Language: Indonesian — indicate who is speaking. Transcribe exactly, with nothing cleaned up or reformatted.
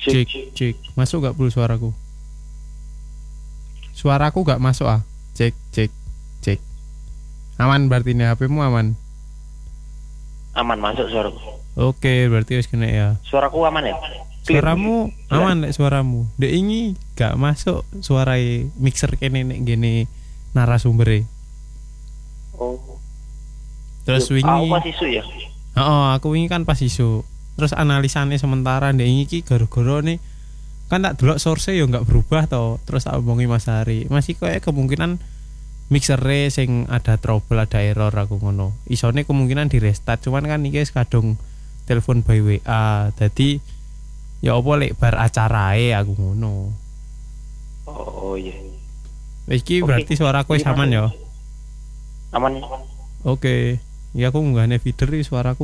Speaker 1: Cek, cek. Masuk gak pul suaraku? Suaraku gak masuk ah. Cek, cek, cek. Aman berarti ini H P-mu aman.
Speaker 2: Aman masuk suaraku.
Speaker 1: Oke, berarti wis kena ya.
Speaker 2: Suaraku aman ya? Clear.
Speaker 1: Suaramu aman lek suaramu. Dek ini gak masuk suara mixer kene nek gene narasumbere.
Speaker 2: Oh.
Speaker 1: Terus
Speaker 2: Yo,
Speaker 1: wingi.
Speaker 2: Aku pas isu ya.
Speaker 1: Heeh, aku wingi kan pas isu. Terus analisane sementara ndek iki gara-gara nih kan tak delok source ya nggak berubah toh. Terus tak omongi Mas Hari, masih kayak kemungkinan mixere sing ada trouble, ada error aku ngono. Isone kemungkinan di restart, cuman kan iki wis kadung telepon by W A. Dadi ya apa lek bar acarae aku ngono.
Speaker 2: Oh, oh iya.
Speaker 1: Wis iki
Speaker 2: Oke.
Speaker 1: berarti suaraku wis aman ya.
Speaker 2: Aman.
Speaker 1: Oke. Ya aku nggak feeder suaraku